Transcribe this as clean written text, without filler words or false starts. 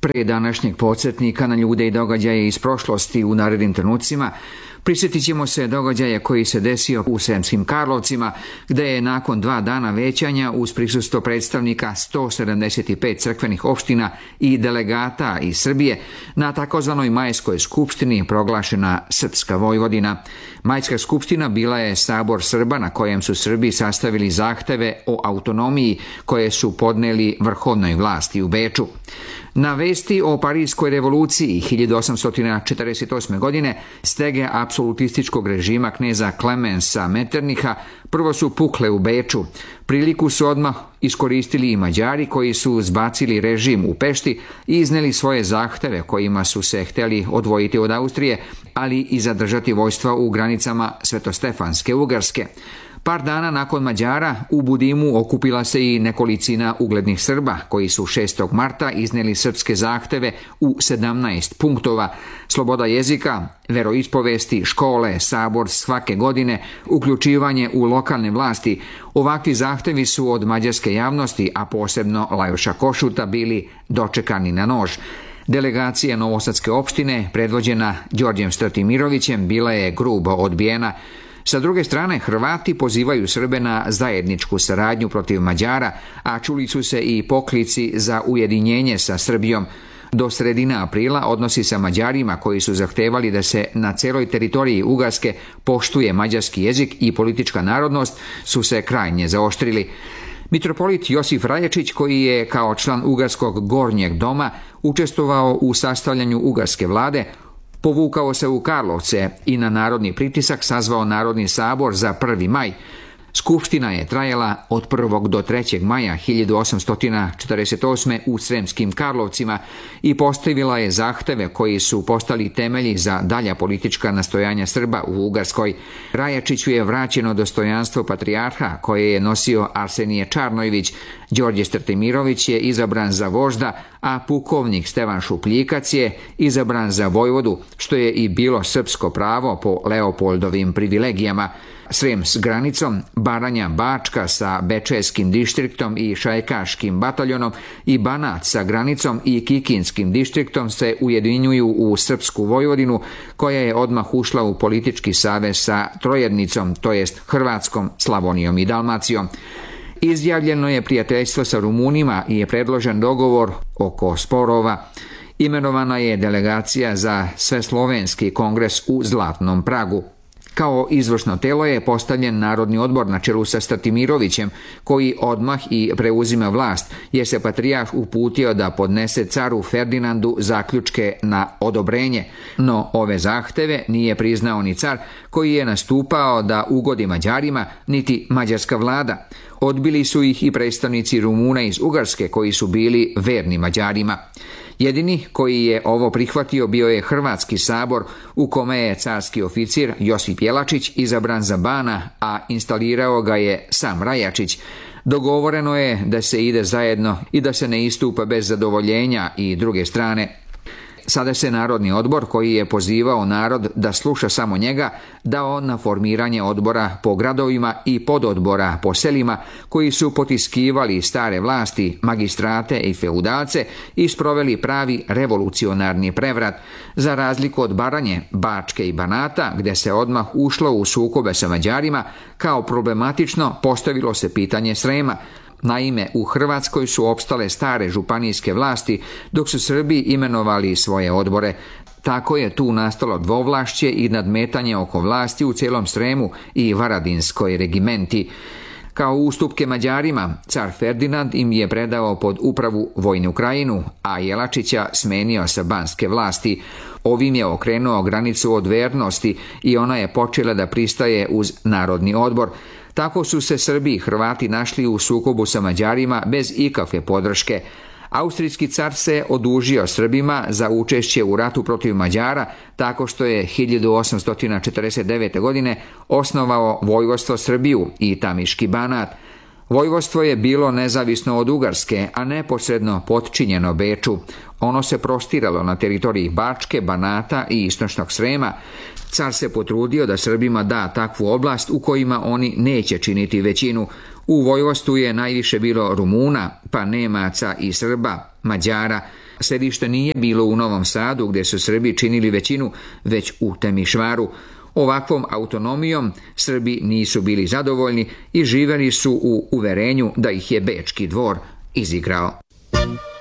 Pre današnjeg podsjetnika na ljude i događaje iz prošlosti u narednim trenucima, prisjetit ćemo se događaja koji se desio u Sremskim Karlovcima, gde je nakon 2 dana većanja uz prisustvo predstavnika 175 crkvenih opština i delegata iz Srbije na takozvanoj Majskoj skupštini proglašena Srpska Vojvodina. Majska skupština bila je sabor Srba na kojem su Srbi sastavili zahteve o autonomiji koje su podneli vrhovnoj vlasti u Beču. Na vesti o Parijskoj revoluciji 1848. godine, stege apsolutističkog režima kneza Klemensa Metternicha prvo su pukle u Beču. Priliku su odmah iskoristili i Mađari koji su zbacili režim u Pešti i izneli svoje zahteve kojima su se htjeli odvojiti od Austrije, ali i zadržati vojstva u granicama Svetostefanske Ugarske. Par dana nakon Mađara u Budimu okupila se i nekolicina uglednih Srba koji su 6. marta izneli srpske zahteve u 17 punktova: sloboda jezika, veroispovesti, škole, sabor svake godine, uključivanje u lokalne vlasti. Ovakvi zahtevi su od mađarske javnosti, a posebno Lajoša Košuta, bili dočekani na nož. Delegacija Novosadske opštine, predvođena Đorđem Stratimirovićem, bila je grubo odbijena. Sa druge strane, Hrvati pozivaju Srbe na zajedničku saradnju protiv Mađara, a čuli su se i poklici za ujedinjenje sa Srbijom. Do sredine aprila odnosi sa Mađarima koji su zahtevali da se na celoj teritoriji Ugarske poštuje mađarski jezik i politička narodnost su se krajnje zaoštrili. Mitropolit Josif Rajačić, koji je kao član Ugarskog gornjeg doma učestvovao u sastavljanju Ugarske vlade, povukao se u Karlovce i na narodni pritisak sazvao Narodni sabor za 1. maj. Skupština je trajala od 1. do 3. maja 1848. u Sremskim Karlovcima i postavila je zahteve koji su postali temelji za dalja politička nastojanja Srba u Ugarskoj. Rajačiću je vraćeno dostojanstvo patrijarha koje je nosio Arsenije Čarnojević, Đorđe Stratimirović je izabran za vožda, a pukovnik Stevan Šupljikac je izabran za vojvodu, što je i bilo srpsko pravo po Leopoldovim privilegijama. Srem s granicom, Baranja Bačka sa Bečejskim distriktom i Šajkaškim bataljonom i Banat sa granicom i Kikinskim distriktom se ujedinjuju u Srpsku Vojvodinu, koja je odmah ušla u politički savez sa Trojednicom, to jest Hrvatskom, Slavonijom i Dalmacijom. Izjavljeno je prijateljstvo sa Rumunima i je predložen dogovor oko sporova. Imenovana je delegacija za Sveslovenski kongres u Zlatnom Pragu. Kao izvršno telo je postavljen Narodni odbor na čelu sa Stratimirovićem, koji odmah i preuzima vlast, jer se patrijarh uputio da podnese caru Ferdinandu zaključke na odobrenje. No ove zahteve nije priznao ni car, koji je nastupao da ugodi Mađarima, niti mađarska vlada. Odbili su ih i predstavnici Rumuna iz Ugarske, koji su bili verni Mađarima. Jedini koji je ovo prihvatio bio je Hrvatski sabor, u kome je carski oficir Josip Jelačić izabran za bana, a instalirao ga je sam Rajačić. Dogovoreno je da se ide zajedno i da se ne istupa bez zadovoljenja i druge strane. Sada se Narodni odbor, koji je pozivao narod da sluša samo njega, dao na formiranje odbora po gradovima i pododbora po selima, koji su potiskivali stare vlasti, magistrate i feudalce i sproveli pravi revolucionarni prevrat. Za razliku od Baranje, Bačke i Banata, gde se odmah ušlo u sukobe sa Mađarima, kao problematično postavilo se pitanje Srema. Naime, u Hrvatskoj su opstale stare županijske vlasti, dok su Srbi imenovali svoje odbore. Tako je tu nastalo dvovlašće i nadmetanje oko vlasti u cijelom Sremu i Varadinskoj regimenti. Kao ustupke Mađarima, car Ferdinand im je predao pod upravu Vojnu Krajinu, a Jelačića smenio sa banske vlasti. Ovim je okrenuo granicu od vernosti i ona je počela da pristaje uz Narodni odbor. Tako su se Srbi i Hrvati našli u sukobu sa Mađarima bez ikakve podrške. Austrijski car se odužio Srbima za učešće u ratu protiv Mađara tako što je 1849. godine osnovao Vojvodstvo Srbiju i Tamiški Banat. Vojvodstvo je bilo nezavisno od Ugarske, a neposredno potčinjeno Beču. Ono se prostiralo na teritoriji Bačke, Banata i istočnog Srema. Car se potrudio da Srbima da takvu oblast u kojima oni neće činiti većinu. U vojvodstvu je najviše bilo Rumuna, pa Nemaca i Srba, Mađara. Sedište nije bilo u Novom Sadu, gdje su Srbi činili većinu, već u Temišvaru. Ovakvom autonomijom Srbi nisu bili zadovoljni i živjeli su u uverenju da ih je Bečki dvor izigrao.